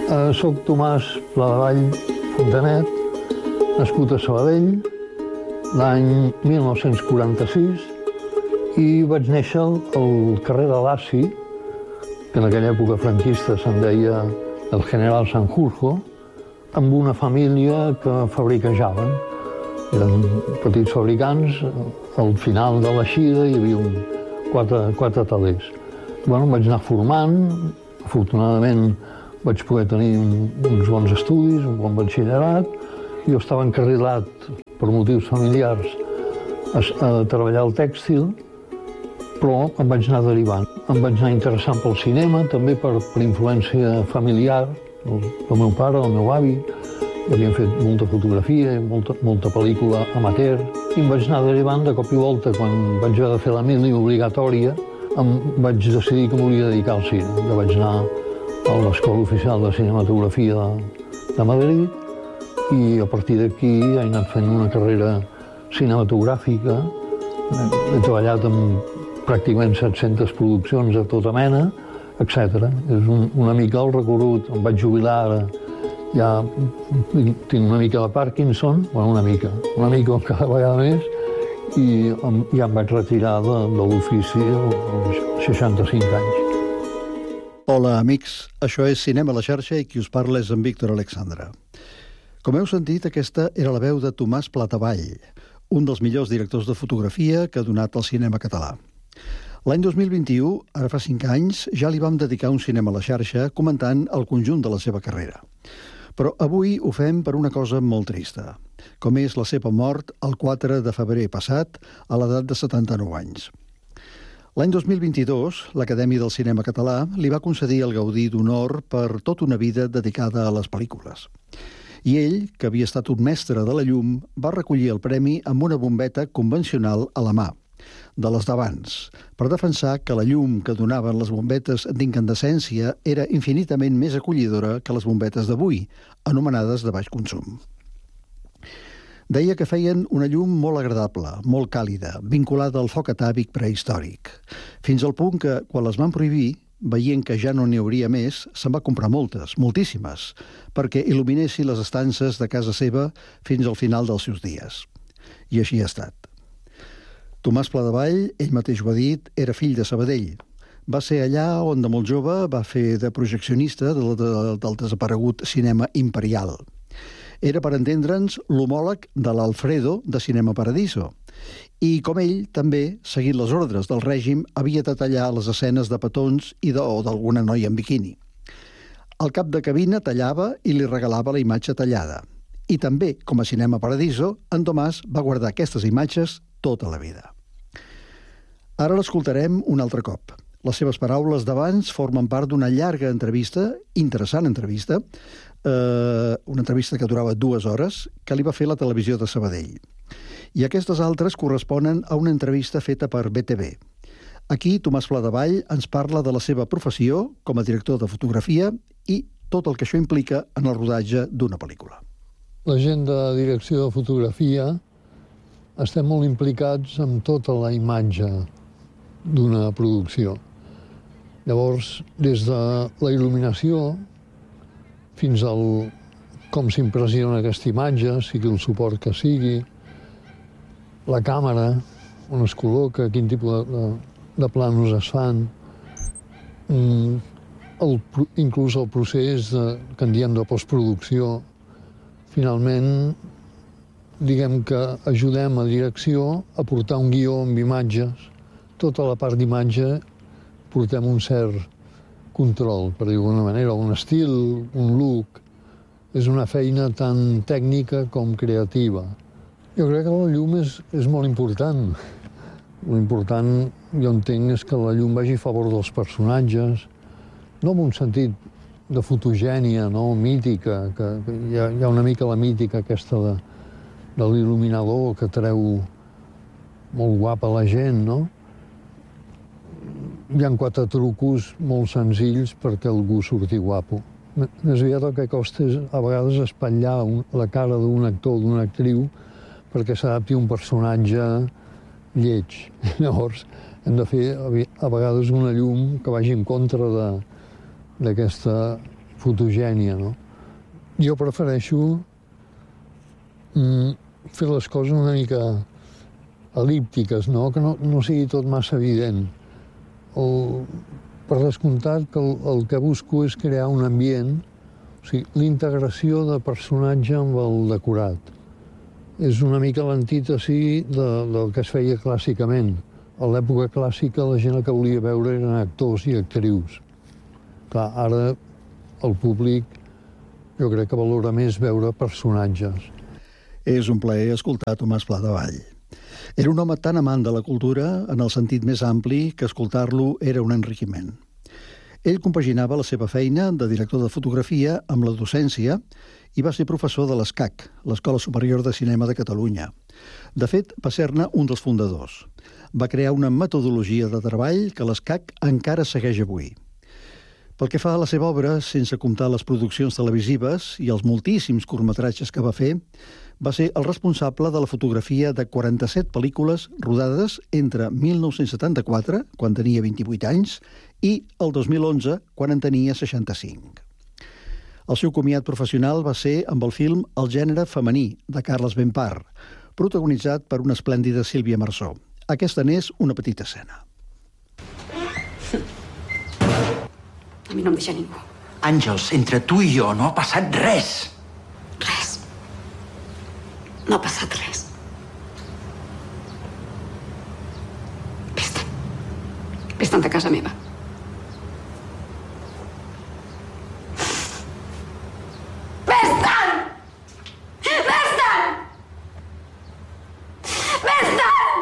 Soc Tomàs Pladevall Fontanet, nascut a Sabadell l'any 1946 i vaig néixer al carrer de Laci, que en aquella època franquista se'n deia el General Sanjurjo, amb una família que fabriquejaven. Eren petits fabricants. Al final de l'eixida hi havia quatre talers. Vaig anar formant. Afortunadament vaig poder tenir uns bons estudis, un bon batxillerat. Jo estava encarrilat per motius familiars a treballar al tèxtil, però em vaig anar derivant. Em vaig anar interessant pel cinema, també per influència familiar, del meu pare, del meu avi. Havien fet molta fotografia, molta pel·lícula amateur. I em vaig anar derivant de cop i volta, quan vaig haver de fer la mili obligatòria, em vaig decidir que m'hauria de dedicar al cine. Vaig anar a l'Escola Oficial de Cinematografia de Madrid i a partir d'aquí he anat fent una carrera cinematogràfica. He treballat en pràcticament 700 produccions de tota mena, etc. És una mica el recorregut. Em vaig jubilar ara. Ja tinc una mica de Parkinson, una mica cada vegada més, i ja em vaig retirar de l'ofici als 65 anys. Hola, amics. Això és Cinema a la xarxa i qui us parla és en Víctor Alexandra. Com heu sentit, aquesta era la veu de Tomàs Pladevall, un dels millors directors de fotografia que ha donat el cinema català. L'any 2021, ara fa 5 anys, ja li vam dedicar un Cinema a la xarxa comentant el conjunt de la seva carrera. Però avui ho fem per una cosa molt trista, com és la seva mort el 4 de febrer passat, a l'edat de 79 anys. L'any 2022, l'Acadèmia del Cinema Català li va concedir el Gaudí d'Honor per tota una vida dedicada a les pel·lícules. I ell, que havia estat un mestre de la llum, va recollir el premi amb una bombeta convencional a la mà, de les d'abans, per defensar que la llum que donaven les bombetes d'incandescència era infinitament més acollidora que les bombetes d'avui, anomenades de baix consum. Deia que feien una llum molt agradable, molt càlida, vinculada al foc atàvic prehistòric, fins al punt que, quan les van prohibir, veient que ja no n'hi hauria més, se'n va comprar moltes, moltíssimes, perquè il·luminessin les estances de casa seva fins al final dels seus dies. I així ha estat. Tomàs Pladevall, ell mateix ho ha dit, era fill de Sabadell. Va ser allà on de molt jove va fer de projeccionista del desaparegut Cinema Imperial. Era, per entendre'ns, l'homòleg de l'Alfredo de Cinema Paradiso. I, com ell, també, seguint les ordres del règim, havia de tallar les escenes de petons o d'alguna noia en biquini. El cap de cabina tallava i li regalava la imatge tallada. I també, com a Cinema Paradiso, en Tomàs va guardar aquestes imatges tota la vida. Ara l'escoltarem un altre cop. Les seves paraules d'abans formen part d'una llarga entrevista, interessant entrevista, una entrevista que durava 2 hores, que li va fer la televisió de Sabadell. I aquestes altres corresponen a una entrevista feta per BTV. Aquí, Tomàs Pladevall ens parla de la seva professió com a director de fotografia i tot el que això implica en el rodatge d'una pel·lícula. La gent de direcció de fotografia estem molt implicats amb tota la imatge d'una producció. Llavors, des de la il·luminació fins al com s'impressiona aquesta imatge, sigui el suport que sigui, la càmera, on es col·loca, quin tipus de plànols es fan, inclús el procés que en diem de postproducció. Finalment, diguem que ajudem a direcció a portar un guió amb imatges. Tota la part d'imatge portem un cert control, per dir-ho d'alguna manera, un estil, un look. És una feina tan tècnica com creativa. Jo crec que la llum és molt important. L'important, jo entenc, és que la llum vagi a favor dels personatges, no en un sentit de fotogènia, no? Mítica, que hi ha una mica la mítica aquesta de l'il·luminador que treu molt guapa la gent, no? Hi ha 4 trucos molt senzills perquè algú surti guapo. Més aviat el que costa és, a vegades, espatllar la cara d'un actor o d'una actriu perquè s'adapti a un personatge lleig. Llavors, hem de fer, a vegades, una llum que vagi en contra d'aquesta fotogènia, no? Jo prefereixo fer les coses una mica el·líptiques, no? Que no sigui tot massa evident. Per descomptat que el que busco és crear un ambient, o sigui, l'integració de personatge amb el decorat. És una mica l'antítesi del que es feia clàssicament. A l'època clàssica la gent que volia veure eren actors i actrius. Clar, ara el públic jo crec que valora més veure personatges. És un plaer escoltar Tomàs Pladevall. Era un home tan amant de la cultura en el sentit més ampli que escoltar-lo era un enriquiment. Ell compaginava la seva feina de director de fotografia amb la docència i va ser professor de l'ESCAC, l'Escola Superior de Cinema de Catalunya. De fet, va ser-ne un dels fundadors. Va crear una metodologia de treball que l'ESCAC encara segueix avui. Pel que fa a la seva obra, sense comptar les produccions televisives i els moltíssims curtmetratges que va fer, va ser el responsable de la fotografia de 47 pel·lícules rodades entre 1974, quan tenia 28 anys, i el 2011, quan en tenia 65. El seu comiat professional va ser amb el film El gènere femení, de Carles Benpar, protagonitzat per una esplèndida Sílvia Marsó. Aquesta n'és una petita escena. A mi no em deixa ningú. Àngels, entre tu i jo no ha passat res. Res. No ha passat res. Vés-te'n. Vés-te'n de casa meva. Vés-te'n! Vés-te'n! Vés-te'n!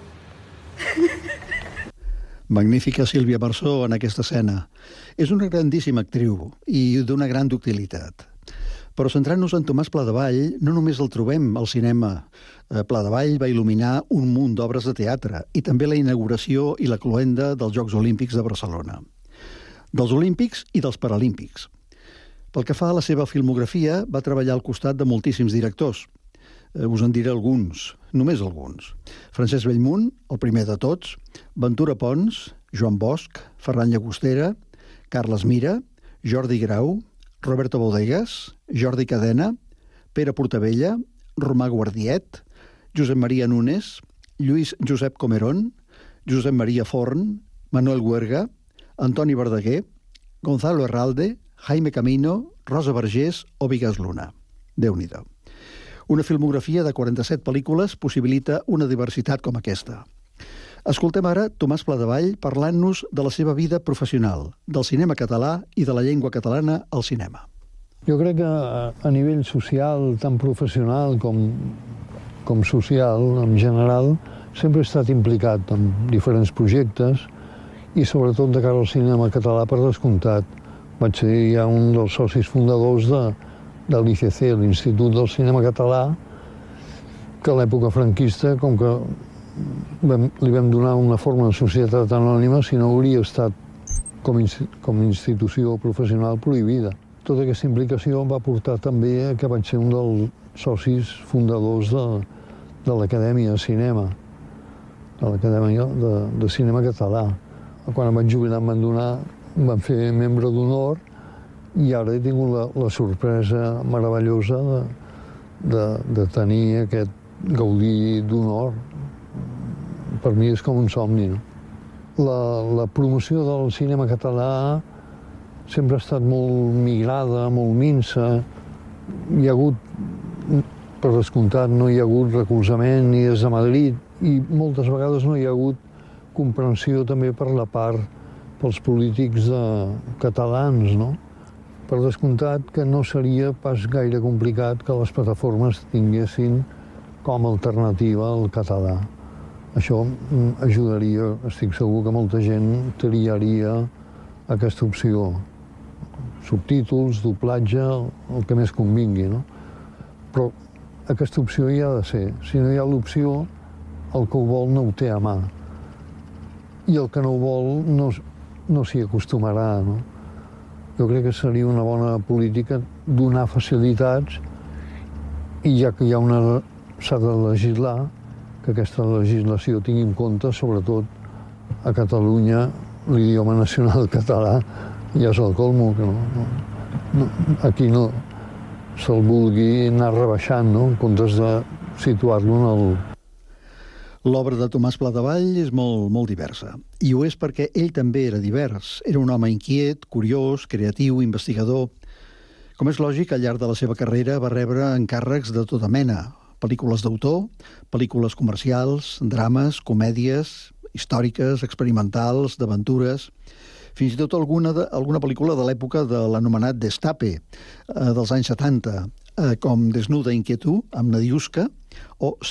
Magnífica Sílvia Marsó en aquesta escena. És una grandíssima actriu i d'una gran ductilitat. Però centrant-nos en Tomàs Pladevall, no només el trobem al cinema. Pladevall va il·luminar un munt d'obres de teatre i també la inauguració i la cloenda dels Jocs Olímpics de Barcelona. Dels Olímpics i dels Paralímpics. Pel que fa a la seva filmografia, va treballar al costat de moltíssims directors. Us en diré alguns, només alguns. Francesc Bellmunt, el primer de tots, Ventura Pons, Joan Bosch, Ferran Llagostera, Carles Mira, Jordi Grau, Roberto Bodegas, Jordi Cadena, Pere Portabella, Romà Guardiet, Josep Maria Nunes, Lluís Josep Comerón, Josep Maria Forn, Manuel Huerga, Antoni Verdaguer, Gonzalo Herralde, Jaime Camino, Rosa Vergés o Vigas Luna. Déu-n'hi-do. Una filmografia de 47 pel·lícules possibilita una diversitat com aquesta. Escoltem ara Tomàs Pladevall parlant-nos de la seva vida professional, del cinema català i de la llengua catalana al cinema. Jo crec que a nivell social, tant professional com social, en general, sempre he estat implicat en diferents projectes i sobretot de cara al cinema català per descomptat. Vaig ser ja un dels socis fundadors de l'ICC, l'Institut del Cinema Català, que a l'època franquista, com que li vam donar una forma de societat anònima, si no hauria estat com a institució professional prohibida. Tota aquesta implicació va portar també que vaig ser un dels socis fundadors de l'Acadèmia de Cinema, de l'Acadèmia de Cinema Català. Quan em vaig jubilar em van donar, em van fer membre d'honor i ara he tingut la sorpresa meravellosa de tenir aquest gaudir d'honor. Per mi és com un somni, no? La promoció del cinema català sempre ha estat molt migrada, molt minsa. Hi ha hagut, per descomptat, no hi ha hagut recolzament ni des de Madrid i moltes vegades no hi ha hagut comprensió també per la part pels polítics catalans, no? Per descomptat que no seria pas gaire complicat que les plataformes tinguessin com a alternativa al català. Això ajudaria, estic segur que molta gent triaria aquesta opció. Subtítols, doblatge, el que més convingui, no? Però aquesta opció hi ha de ser. Si no hi ha l'opció, el que ho vol no ho té a mà. I el que no ho vol no s'hi acostumarà, no? Jo crec que seria una bona política donar facilitats i ja que s'ha de legislar, que aquesta legislació tingui en compte, sobretot a Catalunya, l'idioma nacional català ja és el colmo, que aquí no se'l vulgui anar rebaixant, no? En comptes de situar-lo en el... L'obra de Tomàs Platavall és molt diversa. I ho és perquè ell també era divers. Era un home inquiet, curiós, creatiu, investigador. Com és lògic, al llarg de la seva carrera va rebre encàrrecs de tota mena. Pel·lícules d'autor, pel·lícules comercials, drames, comèdies, històriques, experimentals, d'aventures... Fins i tot alguna pel·lícula de l'època de l'anomenat Destape, dels anys 70, com Desnuda Inquietud, amb Nadiuska, o